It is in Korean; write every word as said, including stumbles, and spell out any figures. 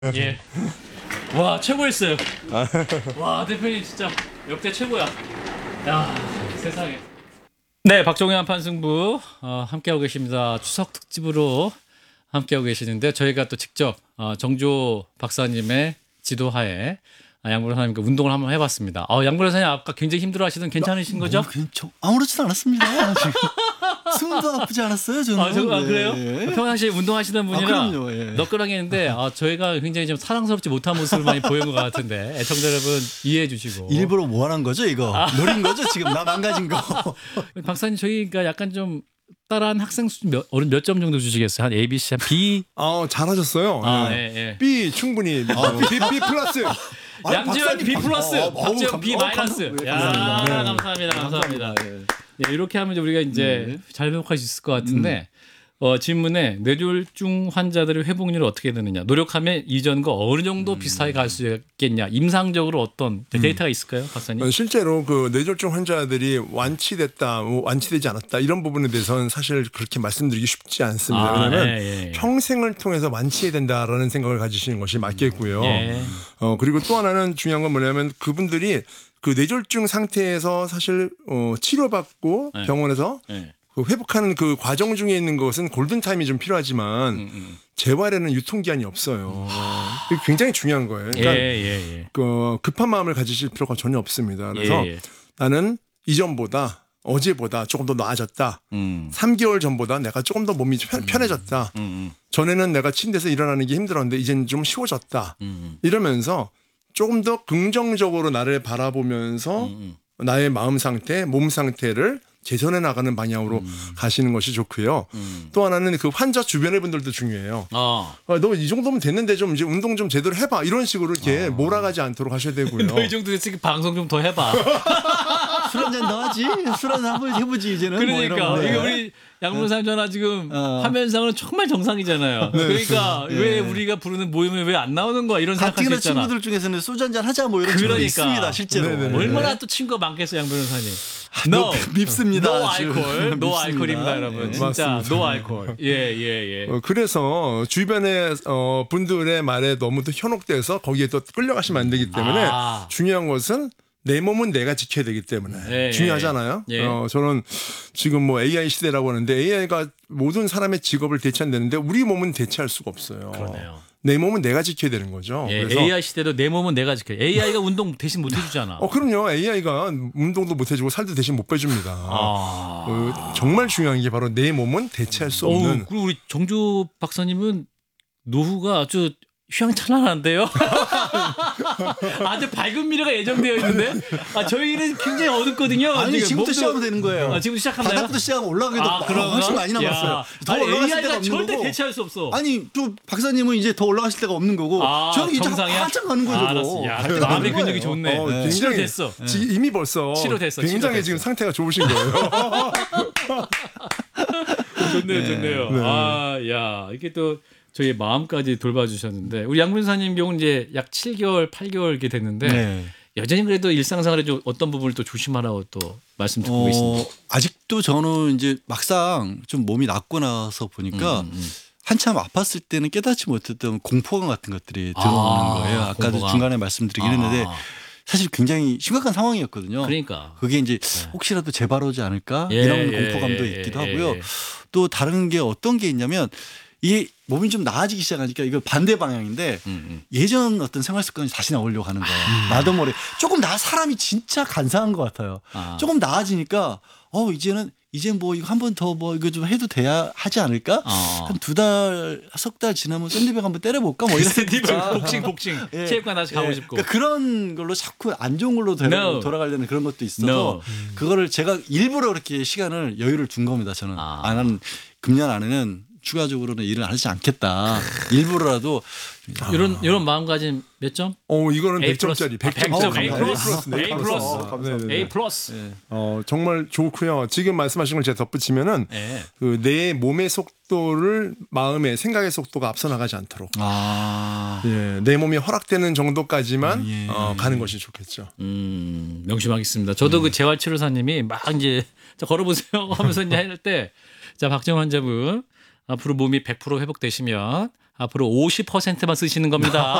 예. 와 최고였어요. 와 대표님 진짜 역대 최고야. 야 세상에. 네 박종현 판승부 어, 함께하고 계십니다. 추석 특집으로 함께하고 계시는데 저희가 또 직접 어, 정조 박사님의 지도하에 아, 양보라 사장님과 운동을 한번 해봤습니다. 어, 양보라 사장님 아까 굉장히 힘들어하시던 괜찮으신 거죠? 뭐, 괜찮, 아무렇지도 않았습니다. 지금 숨도 아프지 않았어요, 저는. 아, 저, 아 그래요? 예. 평상시에 운동하시던 분이라 아, 그럼요, 예. 너끈하게 했는데 아, 저희가 굉장히 좀 사랑스럽지 못한 모습을 많이 보인 것 같은데 애청자 여러분 이해해 주시고 일부러 뭐 하는 거죠, 이거? 아. 노린 거죠, 지금 나 망가진 거. 박사님 저희가 약간 좀 따라한 학생 수준 몇, 어른 몇 점 정도 주시겠어요? 한 A, B, C, 한 B? 아 잘하셨어요. 아, 예. 예, 예. B 충분히 어, B, B 플러스. 아니, 양지현 박사님, B 플러스, 어, 어, 박재현 감- B 어, 마이너스. 감사- 야, 감사합니다. 네. 감사합니다, 감사합니다. 감사합니다. 예. 네, 이렇게 하면 이제 우리가 이제 네. 잘 회복할 수 있을 것 같은데 어, 질문에 뇌졸중 환자들의 회복률이 어떻게 되느냐, 노력하면 이전과 어느 정도 비슷하게 갈 수 있겠냐, 임상적으로 어떤 데이터가 있을까요, 박사님? 어, 실제로 그 뇌졸중 환자들이 완치됐다, 뭐 완치되지 않았다 이런 부분에 대해서는 사실 그렇게 말씀드리기 쉽지 않습니다. 아, 왜냐하면 예, 예. 평생을 통해서 완치해야 된다라는 생각을 가지시는 것이 맞겠고요. 예. 어, 그리고 또 하나는 중요한 건 뭐냐면 그분들이 그 뇌졸중 상태에서 사실 어, 치료받고 네. 병원에서 예. 그 회복하는 그 과정 중에 있는 것은 골든 타임이 좀 필요하지만 음, 음. 재활에는 유통기한이 없어요. 이게 굉장히 중요한 거예요. 예, 그러니까 예, 예. 그 급한 마음을 가지실 필요가 전혀 없습니다. 그래서 예, 예. 나는 이전보다 어제보다 조금 더 나아졌다. 음. 삼 개월 전보다 내가 조금 더 몸이 편, 편해졌다. 음, 음, 전에는 내가 침대에서 일어나는 게 힘들었는데 이제는 좀 쉬워졌다. 음, 이러면서 조금 더 긍정적으로 나를 바라보면서 음. 나의 마음 상태, 몸 상태를 개선해 나가는 방향으로 가시는 것이 좋고요. 음. 또 하나는 그 환자 주변의 분들도 중요해요. 아. 아, 너 이 정도면 됐는데 좀 이제 운동 좀 제대로 해봐. 이런 식으로 이렇게 몰아가지 않도록 하셔야 되고요. 너 이 정도 됐으니까 방송 좀 더 해봐. 술 한잔 더 하지? 술 한잔 한번 해보지, 이제는. 그러니까 뭐 이런 이게 거. 우리 양문상 전화 지금 어. 화면상으로는 정말 정상이잖아요. 그러니까 왜 우리가 부르는 모임에 왜 안 나오는 거야 이런 생각할 수 가뜩이나 있잖아. 친구들 중에서는 소주 한잔 하자, 뭐 이런 친구도 그러니까. 있습니다, 실제로. 네네네. 얼마나 또 친구가 많겠어요, 양 변호사님. 너 No, 밉습니다. no 아주. 알콜, no 밉습니다. 알콜입니다, 여러분. 예. 진짜 맞습니다. no 알콜. 예, 예, 예. 어, 그래서 주변의 어, 분들의 말에 너무 또 현혹돼서 거기에 또 끌려가시면 안 되기 때문에 아. 중요한 것은 내 몸은 내가 지켜야 되기 때문에 예, 중요하잖아요. 예. 어, 저는 지금 뭐 에이아이 시대라고 하는데 에이아이가 모든 사람의 직업을 대체한다는데 우리 몸은 대체할 수가 없어요. 그러네요. 내 몸은 내가 지켜야 되는 거죠. 예, 그래서 에이아이 시대도 내 몸은 내가 지켜. 에이아이가 운동 대신 못 해주잖아. 어 그럼요. 에이아이가 운동도 못 해주고 살도 대신 못 빼줍니다. 아. 어, 정말 중요한 게 바로 내 몸은 대체할 수 어우, 없는. 그리고 우리 정조 박사님은 노후가 아주 휘황찬란한데요. 아주 밝은 미래가 예정되어 있는데 아, 저희는 굉장히 어둡거든요. 아니, 지금 지금부터 몸도- 시작하면 되는 거예요. 아, 지금 시작한다요? 바닥부터 시작하면 올라가기도 아, 그런가? 훨씬 많이 남았어요. 야. 더 아니, 올라가실 에이아이가 데가 없는 절대 거고. 대체할 수 없어. 아니, 또 박사님은 이제 더 올라가실 데가 없는 거고. 아, 저는 이제 정상이야? 한참 가는 거죠. 아, 알았어. 야, 갈 데가 마음의 없는 근육이 거예요. 좋네. 어, 네. 굉장히 치료됐어. 지- 이미 벌써 치료됐어, 굉장히 치료됐어. 지금 상태가 좋으신 거예요. 좋네요, 좋네요. 네. 아, 야, 이게 또 저희 마음까지 돌봐주셨는데 우리 양문사님 경우는 이제 약 칠 개월, 팔 개월 이렇게 됐는데 네. 여전히 그래도 일상생활에 좀 어떤 부분을 또 조심하라고 또 말씀 듣고 어, 계신데. 아직도 저는 이제 막상 좀 몸이 낫고 나서 보니까 음, 음. 한참 아팠을 때는 깨닫지 못했던 공포감 같은 것들이 들어오는 아, 거예요. 아까도 공포감. 중간에 말씀드리긴 아. 했는데 사실 굉장히 심각한 상황이었거든요. 그러니까. 그게 이제 혹시라도 재발하지 않을까 예, 이런 예, 공포감도 예, 있기도 예, 하고요. 예. 또 다른 게 어떤 게 있냐면 이게 몸이 좀 나아지기 시작하니까 이거 반대 방향인데 음, 음. 예전 어떤 생활 습관이 다시 나오려고 하는 거예요. 나도 모르게 조금 나 사람이 진짜 간사한 것 같아요. 아. 조금 나아지니까 어 이제는 이제 뭐 이거 한 번 더 뭐 이거 좀 해도 돼야 하지 않을까? 어. 한 두 달, 석 달 지나면 샌드백 한번 때려볼까? 뭐 이런 샌드백 복싱 복싱 예. 체육관 다시 가고 예. 싶고. 그러니까 그런 걸로 자꾸 안 좋은 걸로 돌아- No. 돌아가려는 그런 것도 있어서 No. 그거를 제가 일부러 그렇게 시간을 여유를 둔 겁니다. 저는 아. 아, 나는 금년 안에는 추가적으로는 일을 하지 않겠다. 일부러라도 이런 이런 마음가짐 몇 점? 어 이거는 A 백 점짜리 플러스. 백 점. 아, 백 점. A A 플러스. 네, A 플러스. 어, 감사합니다. A 플러스. 예. 어 정말 좋고요. 지금 말씀하신 걸 제가 덧붙이면은 예. 그 내 몸의 속도를 마음의 생각의 속도가 앞서 나가지 않도록 아. 예, 내 몸이 허락되는 정도까지만 예. 어, 가는 것이 좋겠죠. 음, 명심하겠습니다. 저도 그 재활치료사님이 막 이제 자, 걸어보세요 하면서 이제 할 때 자, 박정 환자분 앞으로 몸이 백 퍼센트 회복되시면 앞으로 오십 퍼센트만 쓰시는 겁니다.